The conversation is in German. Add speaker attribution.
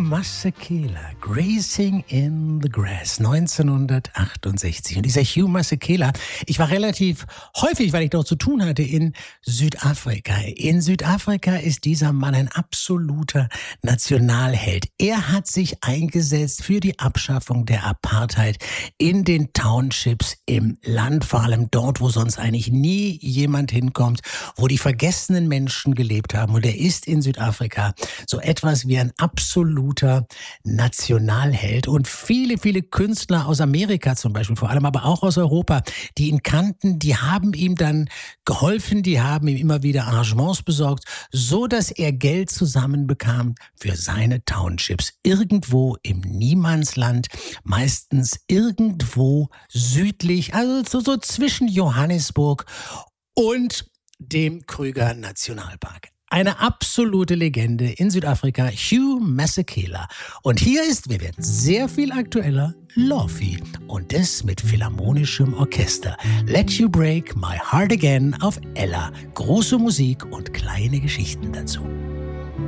Speaker 1: Masekela, Grazing in the Grass, 1968. Und dieser Hugh Masekela, ich war relativ häufig, weil ich dort zu tun hatte, in Südafrika. In Südafrika ist dieser Mann ein absoluter Nationalheld. Er hat sich eingesetzt für die Abschaffung der Apartheid in den Townships im Land, vor allem dort, wo sonst eigentlich nie jemand hinkommt, wo die vergessenen Menschen gelebt haben. Und er ist in Südafrika so etwas wie ein absoluter Nationalheld. Und viele, viele Künstler aus Amerika zum Beispiel, vor allem aber auch aus Europa, die ihn kannten, die haben ihm dann geholfen, die haben ihm immer wieder Arrangements besorgt, so dass er Geld zusammenbekam für seine Townships. Irgendwo im Niemandsland, meistens irgendwo südlich, also so zwischen Johannesburg und dem Kruger Nationalpark. Eine absolute Legende in Südafrika, Hugh Masekela. Und hier ist, wir werden sehr viel aktueller, Lofi. Und das mit philharmonischem Orchester. Let You Break My Heart Again auf Ella. Große Musik und kleine Geschichten dazu.